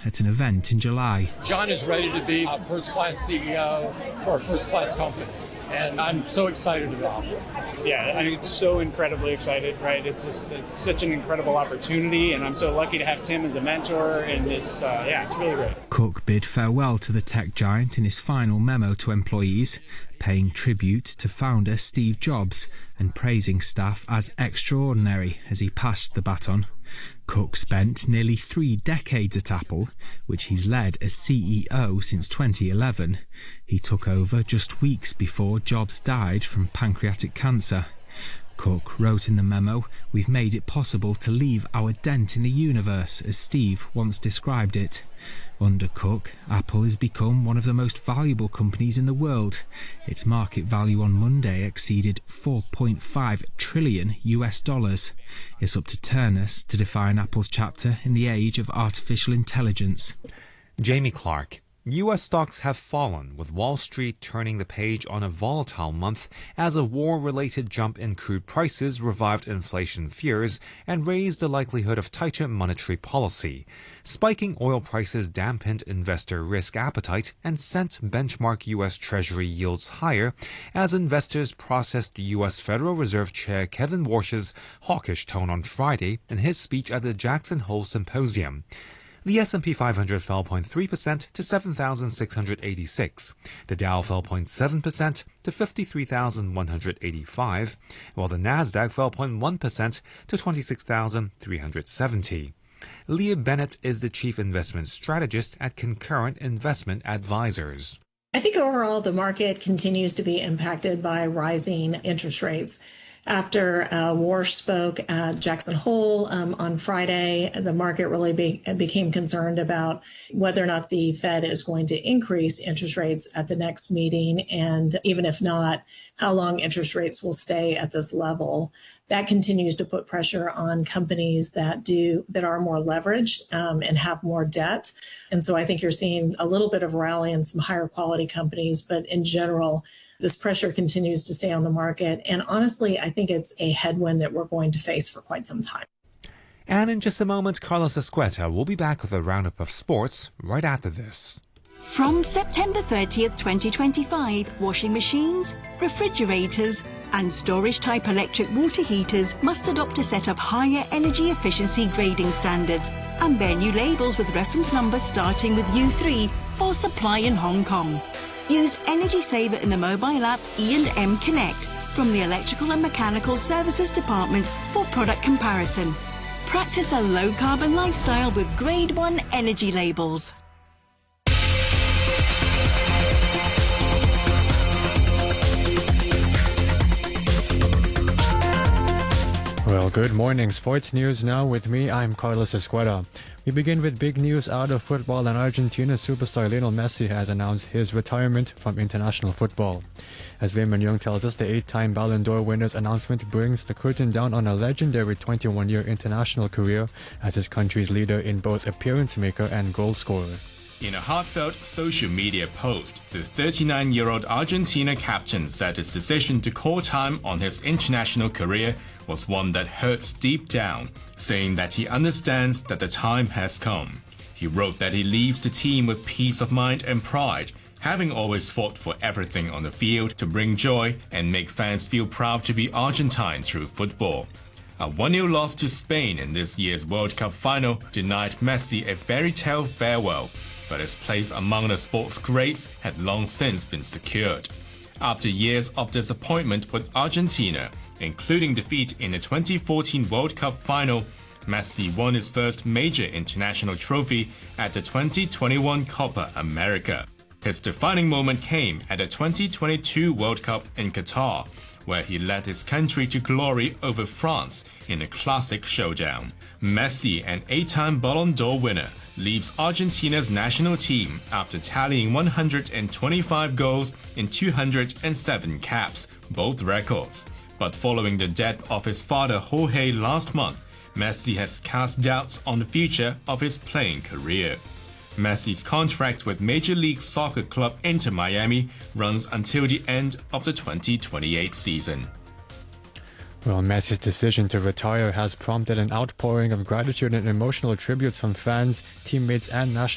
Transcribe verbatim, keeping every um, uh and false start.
at an event in July. John is ready to be a first-class C E O for a first-class company, and I'm so excited about it. Yeah, I mean, it's so incredibly excited, right? It's just it's such an incredible opportunity, and I'm so lucky to have Tim as a mentor, and it's, uh, yeah, it's really great. Cook bid farewell to the tech giant in his final memo to employees, paying tribute to founder Steve Jobs and praising staff as extraordinary as he passed the baton. Cook spent nearly three decades at Apple, which he's led as C E O since twenty eleven. He took over just weeks before Jobs died from pancreatic cancer. Cook wrote in the memo, "We've made it possible to leave our dent in the universe," as Steve once described it. Under Cook, Apple has become one of the most valuable companies in the world. Its market value on Monday exceeded four point five trillion U S dollars. It's up to Turnus to define Apple's chapter in the age of artificial intelligence. Jamie Clark. U S stocks have fallen, with Wall Street turning the page on a volatile month as a war-related jump in crude prices revived inflation fears and raised the likelihood of tighter monetary policy. Spiking oil prices dampened investor risk appetite and sent benchmark U S Treasury yields higher as investors processed U S Federal Reserve Chair Kevin Warsh's hawkish tone on Friday in his speech at the Jackson Hole Symposium. The S and P five hundred fell zero point three percent to seven thousand six hundred eighty-six. The Dow fell zero point seven percent to fifty-three thousand one hundred eighty-five, while the Nasdaq fell zero point one percent to twenty-six thousand three hundred seventy. Leah Bennett is the chief investment strategist at Concurrent Investment Advisors. I think overall the market continues to be impacted by rising interest rates. After uh, Warsh spoke at Jackson Hole um, on Friday, the market really be, became concerned about whether or not the Fed is going to increase interest rates at the next meeting, and even if not, how long interest rates will stay at this level. That continues to put pressure on companies that do that are more leveraged um, and have more debt. And so I think you're seeing a little bit of rally in some higher quality companies, but in general, this pressure continues to stay on the market. And honestly, I think it's a headwind that we're going to face for quite some time. And in just a moment, Carlos Escueta will be back with a roundup of sports right after this. From September thirtieth, twenty twenty-five, washing machines, refrigerators, and storage-type electric water heaters must adopt a set of higher energy efficiency grading standards and bear new labels with reference numbers starting with U three for supply in Hong Kong. Use Energy Saver in the mobile app E and M Connect from the Electrical and Mechanical Services Department for product comparison. Practice a low-carbon lifestyle with Grade one energy labels. Well, good morning. Sports news now with me. I'm Carlos Escueta. We begin with big news out of football, and Argentina superstar Lionel Messi has announced his retirement from international football. As Raymond Young tells us, the eight-time Ballon d'Or winner's announcement brings the curtain down on a legendary twenty-one-year international career as his country's leader in both appearance maker and goal scorer. In a heartfelt social media post, the thirty-nine-year-old Argentina captain said his decision to call time on his international career was one that hurts deep down, saying that he understands that the time has come. He wrote that he leaves the team with peace of mind and pride, having always fought for everything on the field to bring joy and make fans feel proud to be Argentine through football. A one nil loss to Spain in this year's World Cup final denied Messi a fairy tale farewell, but his place among the sport's greats had long since been secured. After years of disappointment with Argentina, including defeat in the twenty fourteen World Cup final, Messi won his first major international trophy at the twenty twenty-one Copa America. His defining moment came at the twenty twenty-two World Cup in Qatar, where he led his country to glory over France in a classic showdown. Messi, an eight-time Ballon d'Or winner, leaves Argentina's national team after tallying one hundred twenty-five goals in two hundred seven caps, both records. But following the death of his father Jorge last month, Messi has cast doubts on the future of his playing career. Messi's contract with Major League Soccer club Inter Miami runs until the end of the twenty twenty-eight season. Well, Messi's decision to retire has prompted an outpouring of gratitude and emotional tributes from fans, teammates, and national